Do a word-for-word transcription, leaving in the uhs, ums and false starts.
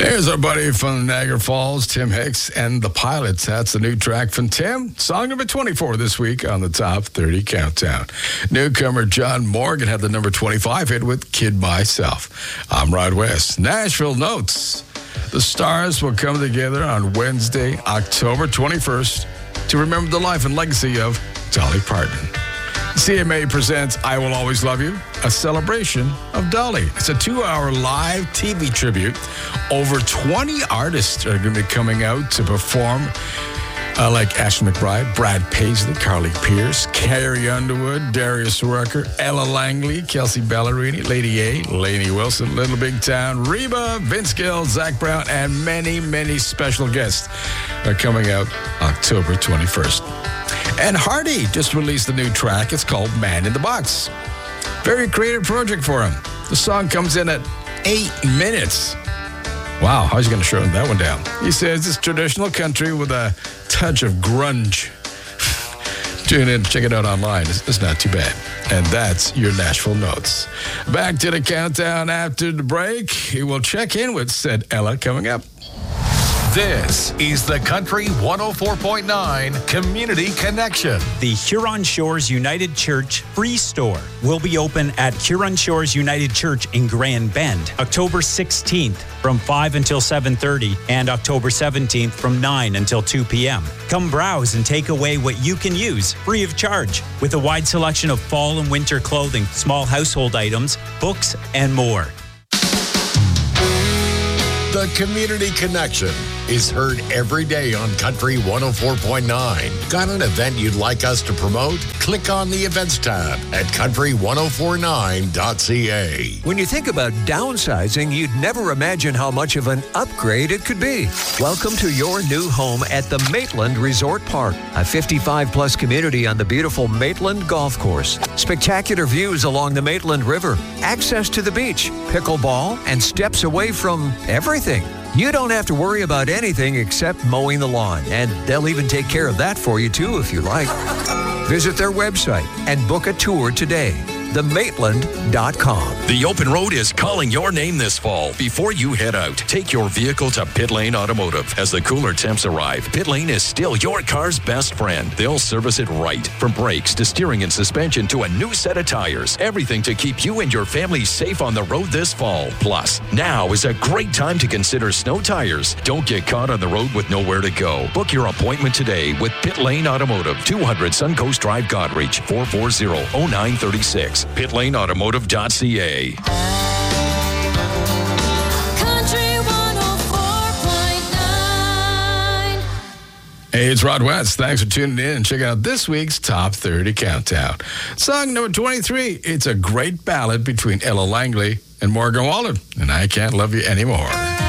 There's our buddy from Niagara Falls, Tim Hicks, and the Pilots. That's the new track from Tim. Song number twenty-four this week on the Top thirty Countdown. Newcomer John Morgan had the number twenty-five hit with Kid Myself. I'm Rod West. Nashville Notes. The stars will come together on Wednesday, October twenty-first to remember the life and legacy of Dolly Parton. C M A presents I Will Always Love You, a celebration of Dolly. It's a two-hour live T V tribute. Over twenty artists are going to be coming out to perform, uh, like Ashley McBryde, Brad Paisley, Carly Pearce, Carrie Underwood, Darius Rucker, Ella Langley, Kelsey Ballerini, Lady A, Lainey Wilson, Little Big Town, Reba, Vince Gill, Zach Brown, and many, many special guests are coming out October twenty-first. And Hardy just released a new track. It's called Man in the Box. Very creative project for him. The song comes in at eight minutes. Wow, how's he going to shorten that one down? He says it's traditional country with a touch of grunge. Tune in, check it out online. It's, it's not too bad. And that's your Nashville Notes. Back to the countdown after the break. We'll check in with said Ella coming up. This is the Country one oh four point nine Community Connection. The Huron Shores United Church Free Store will be open at Huron Shores United Church in Grand Bend, October sixteenth from five until seven thirty and October seventeenth from nine until two p.m. Come browse and take away what you can use free of charge with a wide selection of fall and winter clothing, small household items, books, and more. The Community Connection is heard every day on Country one oh four point nine. Got an event you'd like us to promote? Click on the Events tab at country ten forty-nine dot c a. When you think about downsizing, you'd never imagine how much of an upgrade it could be. Welcome to your new home at the Maitland Resort Park, a fifty-five plus community on the beautiful Maitland Golf Course. Spectacular views along the Maitland River, access to the beach, pickleball, and steps away from everything. You don't have to worry about anything except mowing the lawn, and they'll even take care of that for you too if you like. Visit their website and book a tour today. the maitland dot com. The open road is calling your name this fall. Before you head out, take your vehicle to Pit Lane Automotive. As the cooler temps arrive, Pit Lane is still your car's best friend. They'll service it right. From brakes to steering and suspension to a new set of tires. Everything to keep you and your family safe on the road this fall. Plus, now is a great time to consider snow tires. Don't get caught on the road with nowhere to go. Book your appointment today with Pit Lane Automotive, two hundred Suncoast Drive, Godreach, four four zero, oh nine three six. pit lane automotive dot c a. Hey, it's Rod West. Thanks for tuning in and check out this week's Top thirty Countdown. Song number twenty-three. It's a great ballad between Ella Langley and Morgan Wallen, and I Can't Love You Anymore.